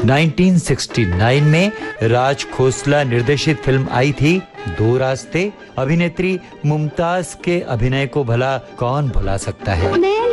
1969 में राज खोसला निर्देशित फिल्म आई थी दो रास्ते। अभिनेत्री मुमताज के अभिनय को भला कौन भुला सकता है।